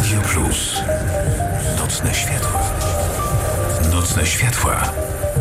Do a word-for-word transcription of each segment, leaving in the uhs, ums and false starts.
Radio Plus. Nocne światła. Nocne światła.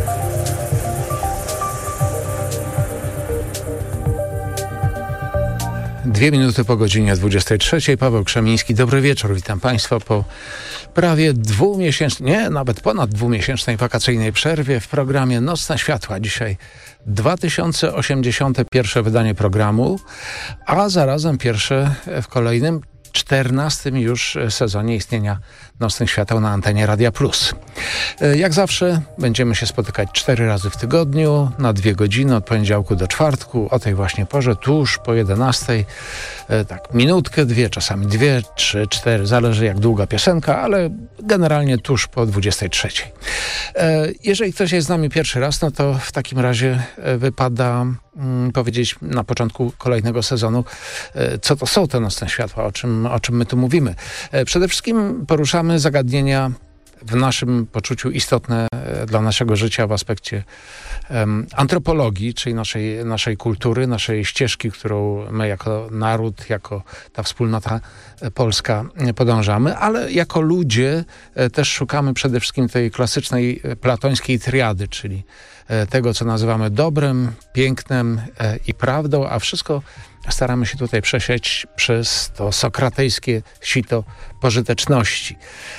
Dwie minuty po godzinie dwudziestej trzeciej. Paweł Krzemiński. Dobry wieczór. Witam Państwa po prawie dwumiesięcznej, nie, nawet ponad dwumiesięcznej wakacyjnej przerwie w programie Nocne Światła. Dzisiaj dwa tysiące osiemdziesiąte pierwsze wydanie programu, a zarazem pierwsze w kolejnym czternastym już sezonie istnienia Nocnych Świateł na antenie Radia Plus. Jak zawsze będziemy się spotykać cztery razy w tygodniu, na dwie godziny, od poniedziałku do czwartku, o tej właśnie porze, tuż po jedenastej. Tak, minutkę, dwie, czasami dwie, trzy, cztery, zależy jak długa piosenka, ale generalnie tuż po dwudziestej trzeciej. Jeżeli ktoś jest z nami pierwszy raz, no to w takim razie wypada mm, powiedzieć na początku kolejnego sezonu, co to są te Nocne Światła, o czym, o czym my tu mówimy. Przede wszystkim poruszamy zagadnienia w naszym poczuciu istotne dla naszego życia w aspekcie um, antropologii, czyli naszej, naszej kultury, naszej ścieżki, którą my jako naród, jako ta wspólnota polska podążamy, ale jako ludzie też szukamy przede wszystkim tej klasycznej platońskiej triady, czyli tego, co nazywamy dobrem, pięknem i prawdą, a wszystko staramy się tutaj przesieć przez to sokratejskie sito pożyteczności.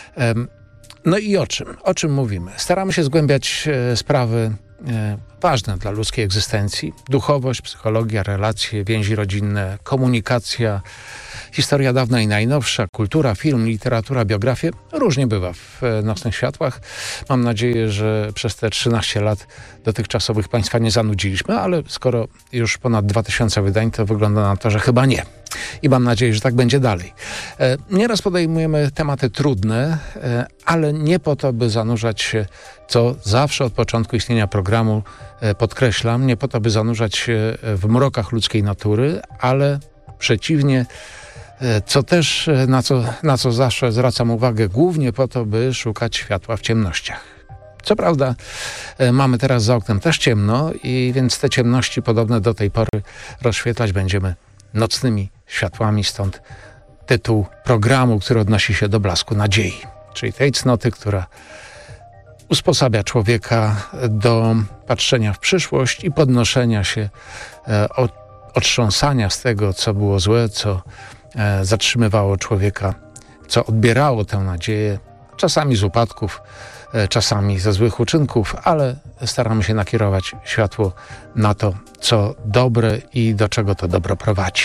No i o czym? O czym mówimy? Staramy się zgłębiać e, sprawy e, ważne dla ludzkiej egzystencji. Duchowość, psychologia, relacje, więzi rodzinne, komunikacja, historia dawna i najnowsza, kultura, film, literatura, biografie. Różnie bywa w e, Nocnych Światłach. Mam nadzieję, że przez te trzynaście lat dotychczasowych Państwa nie zanudziliśmy, ale skoro już ponad dwa tysiące wydań, to wygląda na to, że chyba nie. I mam nadzieję, że tak będzie dalej. E, nieraz podejmujemy tematy trudne, e, ale nie po to, by zanurzać się, co zawsze od początku istnienia programu e, podkreślam, nie po to, by zanurzać się w mrokach ludzkiej natury, ale przeciwnie, e, co też, e, na co, na co zawsze zwracam uwagę, głównie po to, by szukać światła w ciemnościach. Co prawda e, mamy teraz za oknem też ciemno i więc te ciemności podobne do tej pory rozświetlać będziemy nocnymi światłami, stąd tytuł programu, który odnosi się do blasku nadziei, czyli tej cnoty, która usposabia człowieka do patrzenia w przyszłość i podnoszenia się, e, od, otrząsania z tego, co było złe, co e, zatrzymywało człowieka, co odbierało tę nadzieję, czasami z upadków, e, czasami ze złych uczynków, ale staramy się nakierować światło na to, co dobre i do czego to dobro prowadzi.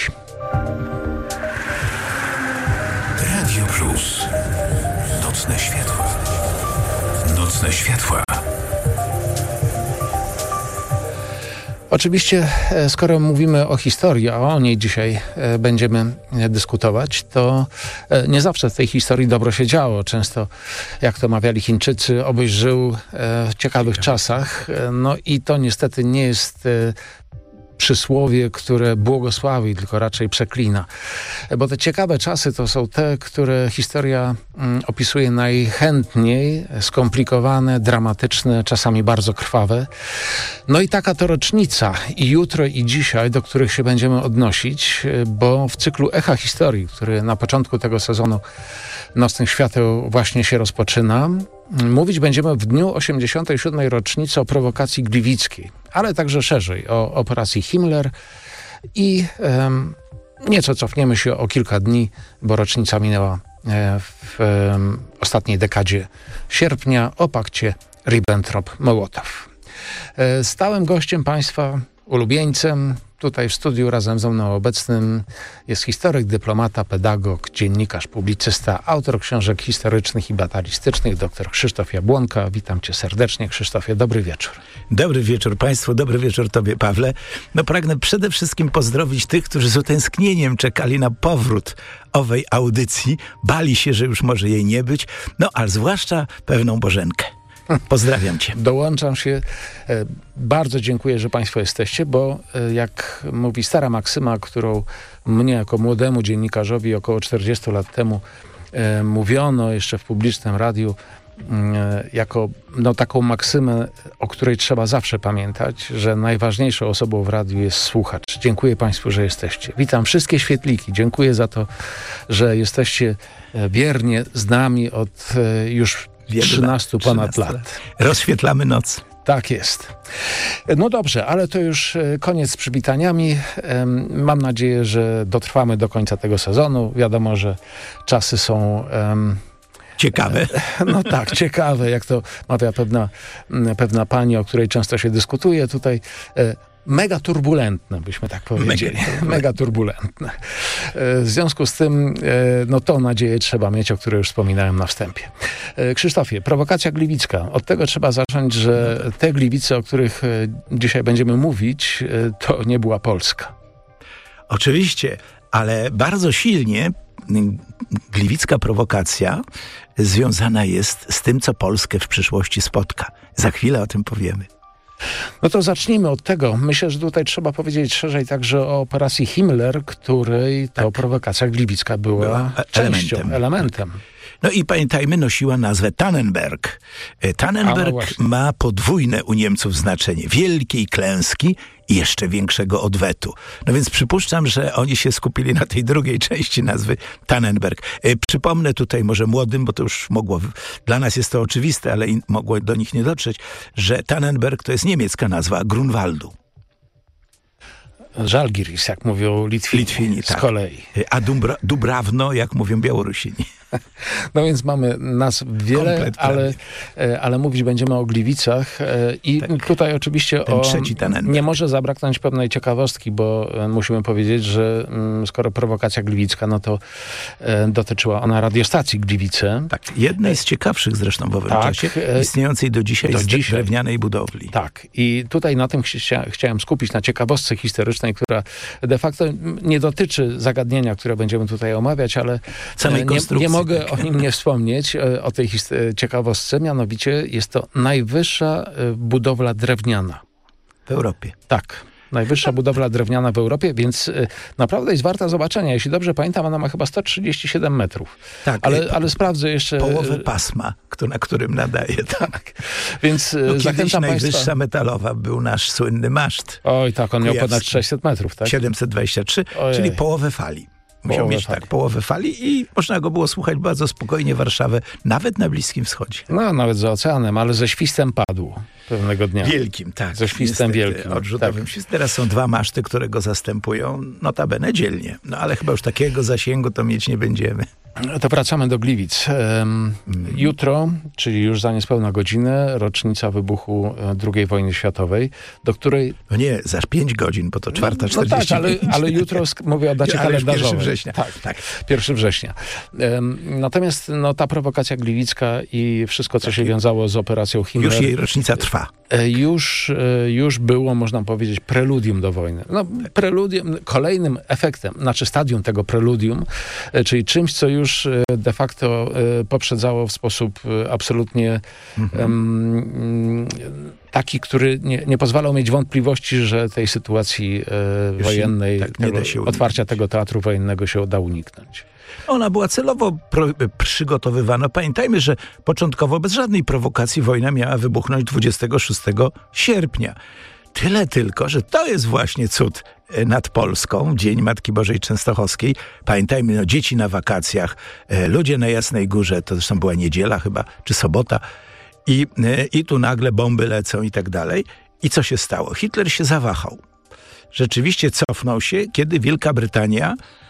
Radio Plus. Nocne światła. Nocne światła. Oczywiście, skoro mówimy o historii, a o niej dzisiaj będziemy dyskutować, to nie zawsze w tej historii dobro się działo. Często, jak to mawiali Chińczycy, obyś żył w ciekawych czasach. No i to niestety nie jest przysłowie, które błogosławi, tylko raczej przeklina. Bo te ciekawe czasy to są te, które historia mm, opisuje najchętniej, skomplikowane, dramatyczne, czasami bardzo krwawe. No i taka to rocznica i jutro, i dzisiaj, do których się będziemy odnosić, bo w cyklu Echa Historii, który na początku tego sezonu Nocnych Świateł właśnie się rozpoczyna, mówić będziemy w dniu osiemdziesiątej siódmej rocznicy o prowokacji gliwickiej, ale także szerzej o operacji Himmler i um, nieco cofniemy się o kilka dni, bo rocznica minęła e, w um, ostatniej dekadzie sierpnia o pakcie Ribbentrop-Mołotow. E, stałym gościem Państwa, ulubieńcem, tutaj w studiu razem ze mną obecnym jest historyk, dyplomata, pedagog, dziennikarz, publicysta, autor książek historycznych i batalistycznych, dr Krzysztof Jabłonka. Witam Cię serdecznie, Krzysztofie. Dobry wieczór. Dobry wieczór Państwu, dobry wieczór Tobie, Pawle. No pragnę przede wszystkim pozdrowić tych, którzy z utęsknieniem czekali na powrót owej audycji. Bali się, że już może jej nie być, no a zwłaszcza pewną Bożenkę. Pozdrawiam Cię. Dołączam się. Bardzo dziękuję, że Państwo jesteście, bo jak mówi stara maksyma, którą mnie jako młodemu dziennikarzowi około czterdziestu lat temu mówiono jeszcze w publicznym radiu, jako no, taką maksymę, o której trzeba zawsze pamiętać, że najważniejszą osobą w radiu jest słuchacz. Dziękuję Państwu, że jesteście. Witam wszystkie świetliki. Dziękuję za to, że jesteście wiernie z nami od już trzynastu ponad lat. Rozświetlamy noc. Tak jest. No dobrze, ale to już koniec z przywitaniami. Mam nadzieję, że dotrwamy do końca tego sezonu. Wiadomo, że czasy są... Um, Ciekawe. No tak, ciekawe, jak to mawia pewna, pewna pani, o której często się dyskutuje tutaj. Mega turbulentne, byśmy tak powiedzieli. Mega, Mega turbulentne. W związku z tym, no tą nadzieję trzeba mieć, o której już wspominałem na wstępie. Krzysztofie, prowokacja gliwicka. Od tego trzeba zacząć, że te Gliwice, o których dzisiaj będziemy mówić, to nie była Polska. Oczywiście, ale bardzo silnie gliwicka prowokacja związana jest z tym, co Polskę w przyszłości spotka. Za chwilę o tym powiemy. No to zacznijmy od tego. Myślę, że tutaj trzeba powiedzieć szerzej także o operacji Himmler, której to tak. prowokacja gliwicka była, była częścią, elementem. elementem. No i pamiętajmy, nosiła nazwę Tannenberg. Tannenberg no ma podwójne u Niemców znaczenie. Wielkiej klęski i jeszcze większego odwetu. No więc przypuszczam, że oni się skupili na tej drugiej części nazwy Tannenberg. Przypomnę tutaj może młodym, bo to już mogło, dla nas jest to oczywiste, ale in, mogło do nich nie dotrzeć, że Tannenberg to jest niemiecka nazwa Grunwaldu. Żalgiris, jak mówią Litwini, Litwini z tak. kolei. A Dumbra, Dubrawno, jak mówią Białorusini. No więc mamy nas wiele, ale, ale mówić będziemy o Gliwicach i tak. tutaj oczywiście Ten o, nie może zabraknąć pewnej ciekawostki, bo musimy powiedzieć, że skoro prowokacja gliwicka, no to dotyczyła ona radiostacji Gliwice. Tak, jednej z ciekawszych zresztą w owym tak, czasie, istniejącej do dzisiaj do z dzisiaj. drewnianej budowli. Tak, i tutaj na tym chcia, chciałem skupić, na ciekawostce historycznej, która de facto nie dotyczy zagadnienia, które będziemy tutaj omawiać, ale samej nie, nie mogę o nim nie wspomnieć, o tej ciekawostce, mianowicie jest to najwyższa budowla drewniana. W Europie. Tak. Najwyższa budowla drewniana w Europie, więc y, naprawdę jest warta zobaczenia. Jeśli dobrze pamiętam, ona ma chyba sto trzydzieści siedem metrów. Tak, ale, ale sprawdzę jeszcze... Połowę pasma, kto, na którym nadaje. Tak. Więc no, zachęcam Państwa... najwyższa metalowa był nasz słynny maszt. Oj, tak, on miał ponad sześćset metrów, tak? siedemset dwadzieścia trzy, Ojej. Czyli połowę fali. Musiał połowę mieć fali. tak połowę fali i można go było słuchać bardzo spokojnie Warszawę, nawet na Bliskim Wschodzie. No, nawet za oceanem, ale ze świstem padł pewnego dnia. Wielkim, tak. Ze świstem niestety, wielkim. Odrzutowym. Tak. Teraz są dwa maszty, które go zastępują, notabene dzielnie. No ale chyba już takiego zasięgu to mieć nie będziemy. To wracamy do Gliwic. Um, jutro, czyli już za niespełna godzinę, rocznica wybuchu drugiej wojny światowej, do której... No nie, za pięć godzin, bo to czwarta czterdzieści No tak, ale, ale jutro, mówię o dacie kalendarzowej. pierwszego września. Tak, tak. pierwszego września. Um, natomiast no, ta prowokacja gliwicka i wszystko, co tak, się wiązało z operacją Himmler... Już jej rocznica trwa. Już, już było, można powiedzieć, preludium do wojny. No, preludium, kolejnym efektem, znaczy stadium tego preludium, czyli czymś, co już de facto poprzedzało w sposób absolutnie mhm. um, taki, który nie, nie pozwalał mieć wątpliwości, że tej sytuacji e, wojennej, tak, tego, otwarcia tego teatru wojennego się uda uniknąć. Ona była celowo pro, przygotowywana. Pamiętajmy, że początkowo bez żadnej prowokacji wojna miała wybuchnąć dwudziestego szóstego sierpnia. Tyle tylko, że to jest właśnie cud nad Polską, Dzień Matki Bożej Częstochowskiej. Pamiętajmy, no, dzieci na wakacjach, e, ludzie na Jasnej Górze, to zresztą była niedziela chyba, czy sobota. I, e, i tu nagle bomby lecą i tak dalej. I co się stało? Hitler się zawahał. Rzeczywiście cofnął się, kiedy Wielka Brytania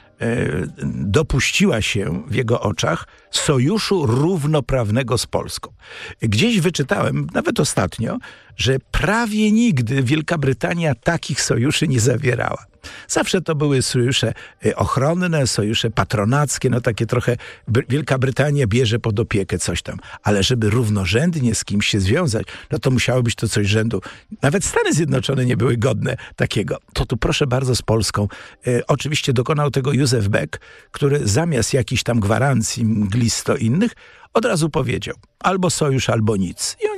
dopuściła się w jego oczach sojuszu równoprawnego z Polską. Gdzieś wyczytałem, nawet ostatnio, że prawie nigdy Wielka Brytania takich sojuszy nie zawierała. Zawsze to były sojusze ochronne, sojusze patronackie, no takie trochę Wielka Brytania bierze pod opiekę coś tam. Ale żeby równorzędnie z kimś się związać, no to musiało być to coś rzędu. Nawet Stany Zjednoczone nie były godne takiego. To tu proszę bardzo z Polską. E, oczywiście dokonał tego Józef Beck, który zamiast jakichś tam gwarancji mglisto innych, od razu powiedział albo sojusz, albo nic. I oni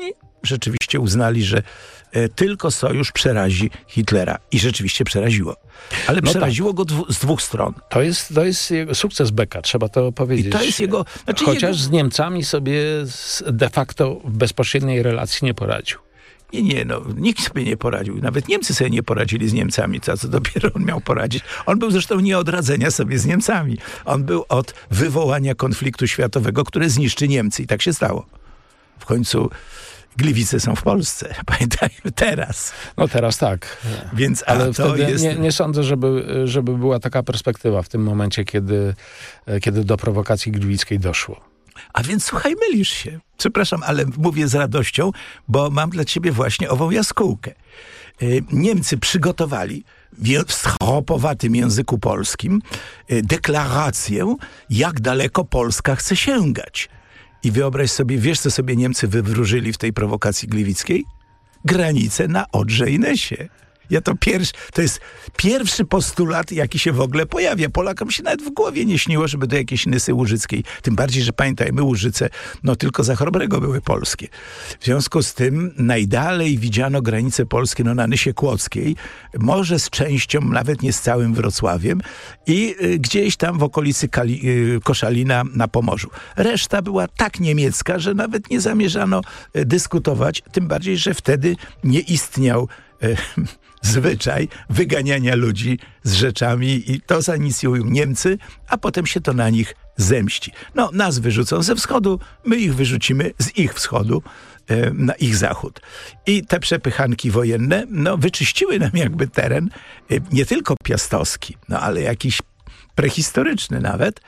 rzeczywiście uznali, że e, tylko sojusz przerazi Hitlera. I rzeczywiście przeraziło. Ale No przeraziło go dwu, z dwóch stron. To jest, to jest jego sukces Becka, trzeba to powiedzieć. I to jest jego... Znaczy Chociaż jego... z Niemcami sobie de facto w bezpośredniej relacji nie poradził. Nie, nie, no, nikt sobie nie poradził. Nawet Niemcy sobie nie poradzili z Niemcami, co, co dopiero on miał poradzić. On był zresztą nie od radzenia sobie z Niemcami. On był od wywołania konfliktu światowego, które zniszczy Niemcy. I tak się stało. W końcu Gliwice są w Polsce. Pamiętajmy teraz. No teraz tak. Więc, ale to wtedy jest... nie, nie sądzę, żeby, żeby była taka perspektywa w tym momencie, kiedy, kiedy do prowokacji gliwickiej doszło. A więc słuchaj, mylisz się. Przepraszam, ale mówię z radością, bo mam dla ciebie właśnie ową jaskółkę. Niemcy przygotowali w schropowatym języku polskim deklarację, jak daleko Polska chce sięgać. I wyobraź sobie, wiesz, co sobie Niemcy wywróżyli w tej prowokacji gliwickiej? Granice na Odrze i Nysie. Ja to pierwszy, to jest pierwszy postulat, jaki się w ogóle pojawia. Polakom się nawet w głowie nie śniło, żeby do jakiejś Nysy Łużyckiej. Tym bardziej, że pamiętajmy, Łużyce, no tylko za Chrobrego były polskie. W związku z tym najdalej widziano granice polskie, no na Nysie Kłodzkiej, może z częścią, nawet nie z całym Wrocławiem i y, gdzieś tam w okolicy Kali, y, Koszalina na Pomorzu. Reszta była tak niemiecka, że nawet nie zamierzano y, dyskutować, tym bardziej, że wtedy nie istniał y, zwyczaj wyganiania ludzi z rzeczami i to zainicjują Niemcy, a potem się to na nich zemści. No, nas wyrzucą ze wschodu, my ich wyrzucimy z ich wschodu e, na ich zachód. I te przepychanki wojenne, no, wyczyściły nam jakby teren, e, nie tylko piastowski, no, ale jakiś prehistoryczny nawet.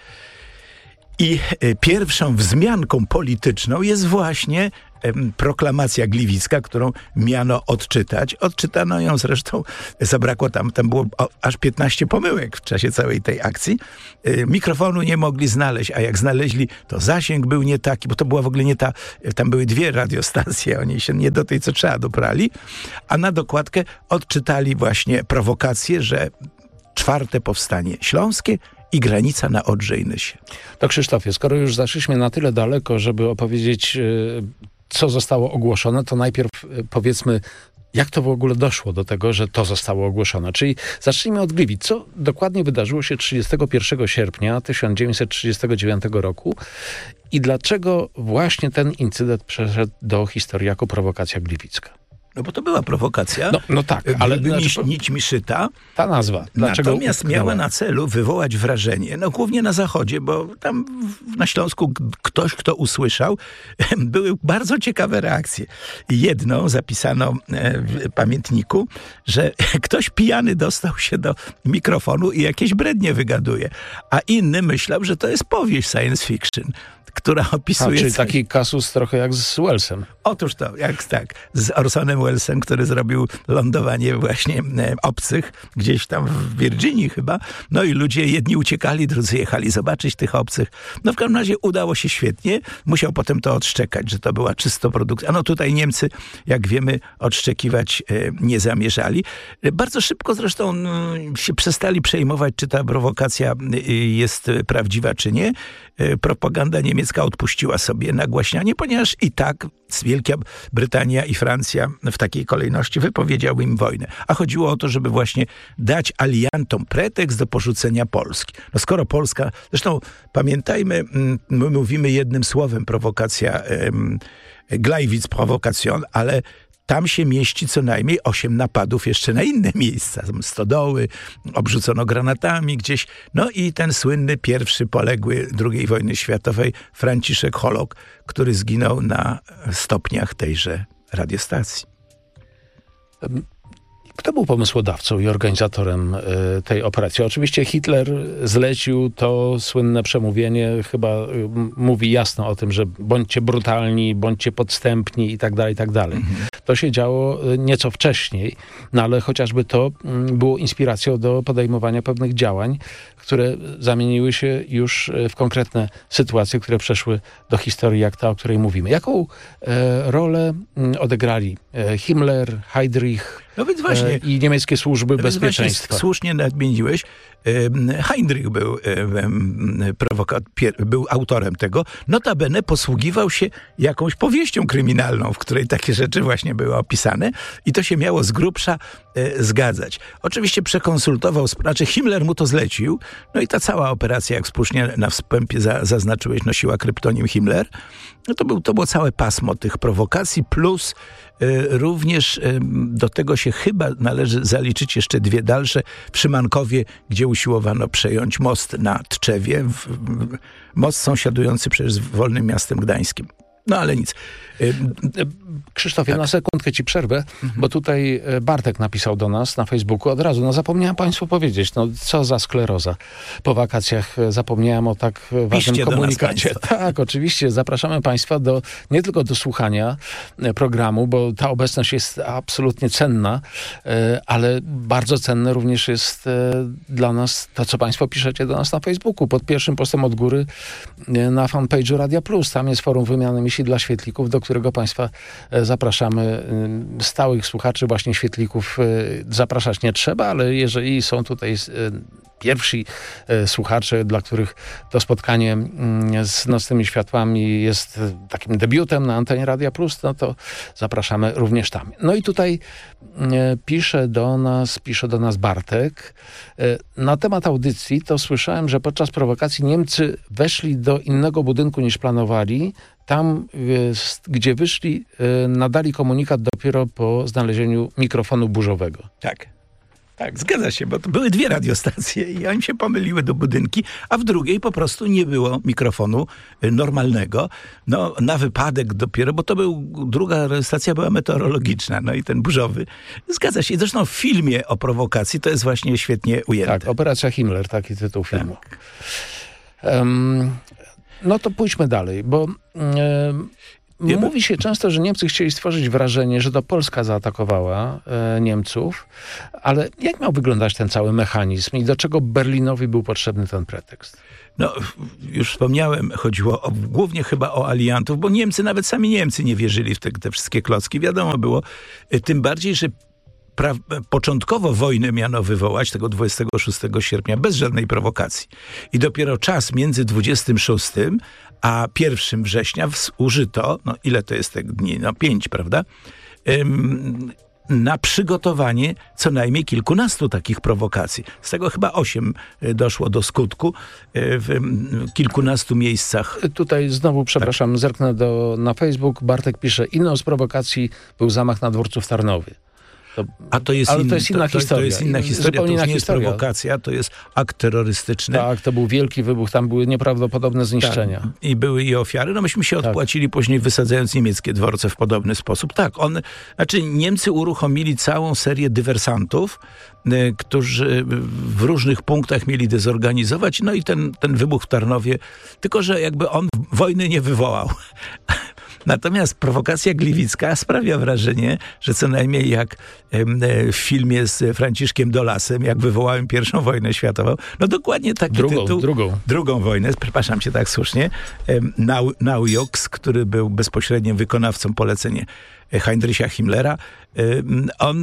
I e, pierwszą wzmianką polityczną jest właśnie proklamacja gliwicka, którą miano odczytać. Odczytano ją zresztą, zabrakło tam, tam było o, aż piętnaście pomyłek w czasie całej tej akcji. Y, mikrofonu nie mogli znaleźć, a jak znaleźli, to zasięg był nie taki, bo to była w ogóle nie ta, tam były dwie radiostacje, oni się nie do tej, co trzeba, dobrali, a na dokładkę odczytali właśnie prowokację, że czwarte powstanie śląskie i granica na Odrze i Nysie. To Krzysztofie, skoro już zaszliśmy na tyle daleko, żeby opowiedzieć, co zostało ogłoszone, to najpierw powiedzmy, jak to w ogóle doszło do tego, że to zostało ogłoszone. Czyli zacznijmy od Gliwic. Co dokładnie wydarzyło się trzydziestego pierwszego sierpnia tysiąc dziewięćset trzydziestego dziewiątego roku i dlaczego właśnie ten incydent przeszedł do historii jako prowokacja gliwicka? No bo to była prowokacja. No, no tak, ale nić, znaczy, nić mi szyta. Ta nazwa. Dlaczego Natomiast utknęła? miała na celu wywołać wrażenie, no głównie na zachodzie, bo tam na Śląsku ktoś, kto usłyszał, były bardzo ciekawe reakcje. Jedną zapisano w pamiętniku, że ktoś pijany dostał się do mikrofonu i jakieś brednie wygaduje, a inny myślał, że to jest powieść science fiction, która opisuje... A, czyli coś... taki kasus trochę jak z Wellsem. Otóż to, jak tak, z Orsonem Wellesem, który zrobił lądowanie właśnie e, obcych, gdzieś tam w Virginii chyba, no i ludzie jedni uciekali, drudzy jechali zobaczyć tych obcych. No w każdym razie udało się świetnie, musiał potem to odszczekać, że to była czysto produkcja. No tutaj Niemcy, jak wiemy, odszczekiwać e, nie zamierzali. E, bardzo szybko zresztą m, się przestali przejmować, czy ta prowokacja e, jest prawdziwa, czy nie. E, propaganda niemiecka odpuściła sobie nagłaśnianie, ponieważ i tak Wielka Brytania i Francja w takiej kolejności wypowiedziały im wojnę. A chodziło o to, żeby właśnie dać aliantom pretekst do porzucenia Polski. No skoro Polska... Zresztą pamiętajmy, my mówimy jednym słowem prowokacja, um, Gleiwitz Provokation, ale tam się mieści co najmniej osiem napadów jeszcze na inne miejsca. Stodoły, obrzucono granatami gdzieś. No i ten słynny pierwszy poległy drugiej wojny światowej Franciszek Holok, który zginął na stopniach tejże radiostacji. Kto był pomysłodawcą i organizatorem y, tej operacji? Oczywiście Hitler zlecił to słynne przemówienie, chyba y, mówi jasno o tym, że bądźcie brutalni, bądźcie podstępni i tak dalej, i tak dalej. Mhm. To się działo y, nieco wcześniej, no ale chociażby to y, było inspiracją do podejmowania pewnych działań, które zamieniły się już w konkretne sytuacje, które przeszły do historii, jak ta, o której mówimy. Jaką e, rolę odegrali e, Himmler, Heydrich no więc właśnie, e, i niemieckie służby no bezpieczeństwa? Właśnie, słusznie nadmieniłeś. Heydrich był, prowoka- pier- był autorem tego. Notabene posługiwał się jakąś powieścią kryminalną, w której takie rzeczy właśnie były opisane i to się miało z grubsza e, zgadzać. Oczywiście przekonsultował, znaczy Himmler mu to zlecił, no i ta cała operacja, jak słusznie na wstępie za, zaznaczyłeś, nosiła kryptonim Himmler. No to, był, to było całe pasmo tych prowokacji, plus y, również y, do tego się chyba należy zaliczyć jeszcze dwie dalsze w Szymankowie, gdzie usiłowano przejąć most na Tczewie, w, w, most sąsiadujący przecież z Wolnym Miastem Gdańskim. No ale nic. Krzysztofie, tak. na sekundkę ci przerwę, mhm. bo tutaj Bartek napisał do nas na Facebooku od razu. No zapomniałem państwu powiedzieć, no co za skleroza. Po wakacjach zapomniałem o tak ważnym Piszcie komunikacie. Tak, oczywiście. Zapraszamy państwa do, nie tylko do słuchania programu, bo ta obecność jest absolutnie cenna, ale bardzo cenne również jest dla nas to, co państwo piszecie do nas na Facebooku. Pod pierwszym postem od góry na fanpage'u Radia Plus. Tam jest forum wymiany myśli dla świetlików, do którego państwa zapraszamy. Stałych słuchaczy właśnie świetlików zapraszać nie trzeba, ale jeżeli są tutaj pierwsi słuchacze, dla których to spotkanie z Nocnymi Światłami jest takim debiutem na antenie Radia Plus, no to zapraszamy również tam. No i tutaj pisze do nas, pisze do nas Bartek. Na temat audycji to słyszałem, że podczas prowokacji Niemcy weszli do innego budynku niż planowali. Tam, gdzie wyszli, nadali komunikat dopiero po znalezieniu mikrofonu burzowego. Tak. Tak, zgadza się, bo to były dwie radiostacje i oni się pomyliły do budynki, a w drugiej po prostu nie było mikrofonu normalnego. No, na wypadek dopiero, bo to był, druga stacja była meteorologiczna, no i ten burzowy. Zgadza się. I zresztą w filmie o prowokacji to jest właśnie świetnie ujęte. Tak, Operacja Himmler, taki tytuł filmu. Tak. Um, no to pójdźmy dalej, bo... Um, Mówi się często, że Niemcy chcieli stworzyć wrażenie, że to Polska zaatakowała e, Niemców, ale jak miał wyglądać ten cały mechanizm i do czego Berlinowi był potrzebny ten pretekst? No, już wspomniałem, chodziło o, głównie chyba o aliantów, bo Niemcy, nawet sami Niemcy nie wierzyli w te, te wszystkie klocki. Wiadomo było, tym bardziej, że pra- początkowo wojnę miano wywołać tego dwudziestego szóstego sierpnia bez żadnej prowokacji. I dopiero czas między dwudziestym szóstym a pierwszego września użyto, no ile to jest tych dni? No pięć, prawda? Ym, na przygotowanie co najmniej kilkunastu takich prowokacji. Z tego chyba osiem doszło do skutku w kilkunastu miejscach. Tutaj znowu, przepraszam, tak. Zerknę do, na Facebook. Bartek pisze, inną z prowokacji był zamach na dworcu w Tarnowie. To, A to jest, ale in, to jest inna to, historia. To jest inna historia, Zupełnie to inna nie jest historia. prowokacja, to jest akt terrorystyczny. Tak, to był wielki wybuch, tam były nieprawdopodobne zniszczenia. Tak. I były i ofiary. No myśmy się odpłacili tak. później wysadzając niemieckie dworce w podobny sposób. Tak, on, znaczy Niemcy uruchomili całą serię dywersantów, y, którzy w różnych punktach mieli dezorganizować, no i ten, ten wybuch w Tarnowie, tylko że jakby on wojny nie wywołał. Natomiast prowokacja gliwicka sprawia wrażenie, że co najmniej jak w filmie z Franciszkiem Dolasem, jak wywołałem pierwszą wojnę światową, no dokładnie taki drugą, tytuł. Drugą. Drugą wojnę, przepraszam cię tak słusznie, Nau, Naujoks, który był bezpośrednim wykonawcą polecenia Heinricha Himmlera, on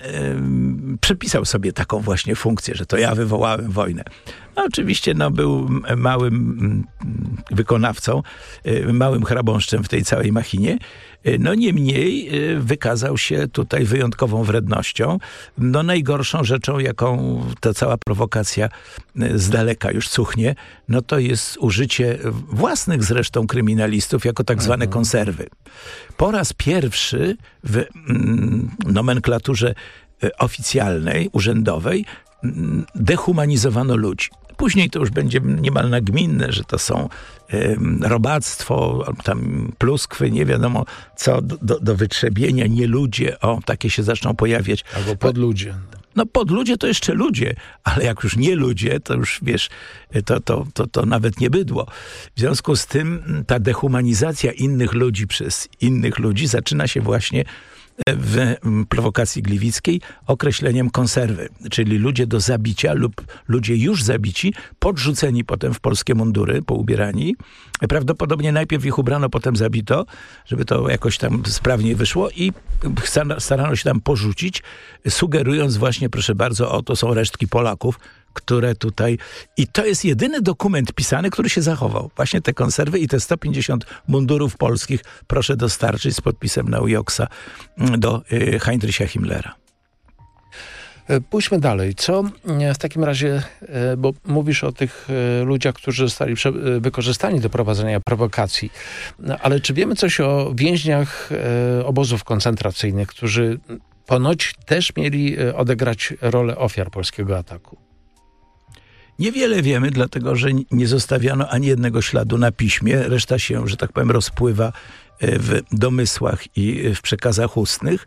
przepisał sobie taką właśnie funkcję, że to ja wywołałem wojnę. No oczywiście no, był małym wykonawcą, małym chrabąszczem w tej całej machinie. No niemniej wykazał się tutaj wyjątkową wrednością. No najgorszą rzeczą, jaką ta cała prowokacja z daleka już cuchnie, no to jest użycie własnych zresztą kryminalistów jako tak zwane mhm. konserwy. Po raz pierwszy w mm, nomenklaturze oficjalnej, urzędowej dehumanizowano ludzi. Później to już będzie niemal nagminne, że to są y, robactwo, tam pluskwy, nie wiadomo co, do, do wytrzebienia, nie ludzie, o, takie się zaczną pojawiać. Albo podludzie. No podludzie to jeszcze ludzie, ale jak już nie ludzie, to już wiesz, to, to, to, to nawet nie bydło. W związku z tym ta dehumanizacja innych ludzi przez innych ludzi zaczyna się właśnie w prowokacji gliwickiej określeniem konserwy, czyli ludzie do zabicia lub ludzie już zabici, podrzuceni potem w polskie mundury, poubierani. Prawdopodobnie najpierw ich ubrano, potem zabito, żeby to jakoś tam sprawniej wyszło i starano się tam porzucić, sugerując właśnie, proszę bardzo, o to są resztki Polaków, które tutaj... I to jest jedyny dokument pisany, który się zachował. Właśnie te konserwy i te sto pięćdziesiąt mundurów polskich proszę dostarczyć z podpisem Naujoksa do y, Heinricha Himmlera. Pójdźmy dalej. Co w takim razie, bo mówisz o tych ludziach, którzy zostali wykorzystani do prowadzenia prowokacji, ale czy wiemy coś o więźniach obozów koncentracyjnych, którzy ponoć też mieli odegrać rolę ofiar polskiego ataku? Niewiele wiemy, dlatego że nie zostawiano ani jednego śladu na piśmie. Reszta się, że tak powiem, rozpływa w domysłach i w przekazach ustnych.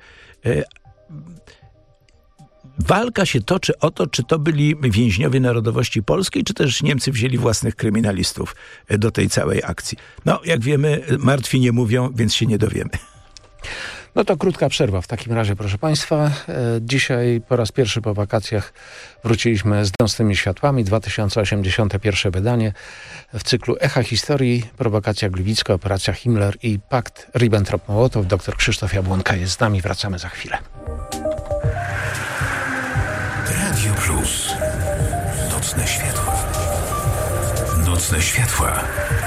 Walka się toczy o to, czy to byli więźniowie narodowości polskiej, czy też Niemcy wzięli własnych kryminalistów do tej całej akcji. No, jak wiemy, martwi nie mówią, więc się nie dowiemy. No to krótka przerwa w takim razie, proszę Państwa. Dzisiaj po raz pierwszy po wakacjach wróciliśmy z Nocnymi Światłami, dwa tysiące osiemdziesiąte pierwsze wydanie w cyklu Echa Historii, prowokacja gliwicka, operacja Himmler i pakt Ribbentrop-Mołotow. Doktor Krzysztof Jabłonka jest z nami, wracamy za chwilę. Radio Plus. Nocne światła. Nocne światła.